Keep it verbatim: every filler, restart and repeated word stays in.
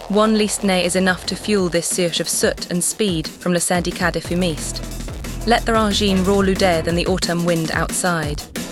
One listné is enough to fuel this surge of soot and speed from le syndicat des fumistes. Let the Rangine roar louder than the autumn wind outside.